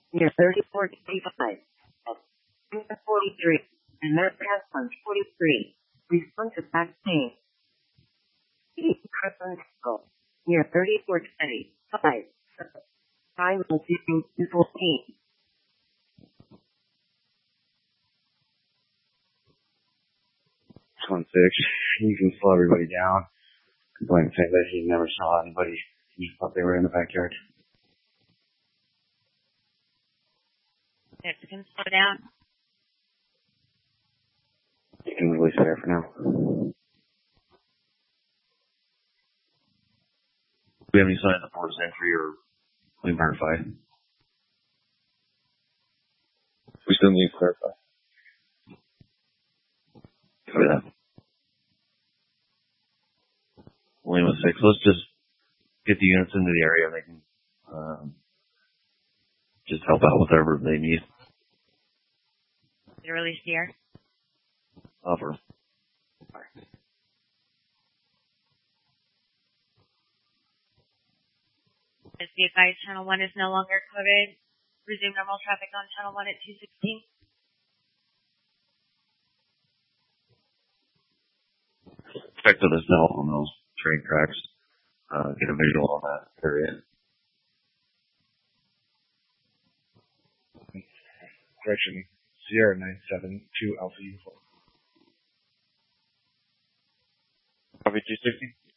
near 3425 at 43, and Matt Pass 43. Response to back pain. Kirkland School, near 3425. Time will be 214. You can slow everybody down. Complaint saying that he never saw anybody. He just thought they were in the backyard. Yes, you can slow down. You can release there for now. Do we have any signs of force entry or we verify? We still need to clarify. Copy that. Lima 6, let's just get the units into the area and they can just help out with whatever they need. You release the air? Offer. Just be advised, Channel 1 is no longer coded. Resume normal traffic on Channel 1 at 216. Check to the cell on those train tracks. Get a visual on that area. Correction, Sierra 972 Alpha Uniform. Copy 260.